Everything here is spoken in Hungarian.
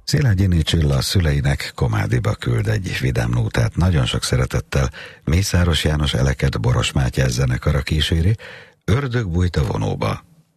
Szilágyi Csilla a szüleinek Komádiba küld egy vidám nótát. Nagyon sok szeretettel Mészáros János Eleket Boros Mátyás zenekara kíséri, Ördög bújt a vonóba.